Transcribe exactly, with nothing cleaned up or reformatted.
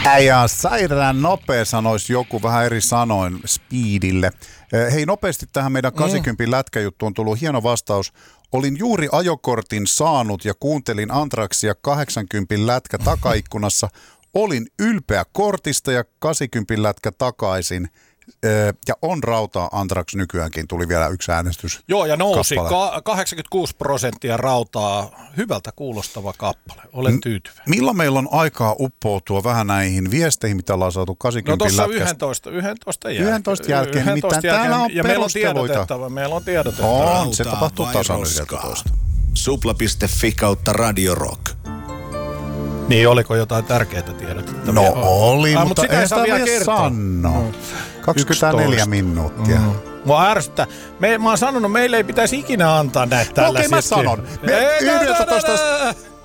Ja sairaan nopea sanoisi joku vähän eri sanoin Speedille. Hei, nopeasti tähän meidän kahdeksankymmentä lätkäjuttuun on tullut hieno vastaus. Olin juuri ajokortin saanut ja kuuntelin Anthraxia kahdeksankymmentä lätkä takaikkunassa. Olin ylpeä kortista ja kahdeksankymmentä lätkä takaisin. Ja on rautaa Anthrax nykyäänkin, tuli vielä yksi äänestys. Joo, ja nousi Ka- kahdeksankymmentäkuusi prosenttia rautaa, hyvältä kuulostava kappale. Olen tyytyväinen. M- milloin meillä on aikaa uppoutua vähän näihin viesteihin, mitä ollaan saatu kahdeksankymmentä lätkästä? No tuossa yhdentoista, yhdentoista jälkeen. yhdentoista jälkeen, nimittäin täällä on ja meillä on perusteluita. tiedotettava, meillä on tiedotettava. On, se tapahtuu tasan yhdentoista. Supla piste fi kautta Radio Rock. Niin, oliko jotain tärkeää tiedotettavia? No oli, ah, mutta sitä ei saa vielä sanoa. No. kaksikymmentäneljä minuuttia. Mm. Mua ärsyttää. Me, mä oon sanonut, meille ei pitäisi ikinä antaa näitä tällaisia. Okei, okay, mä sanon. Me yhdentoista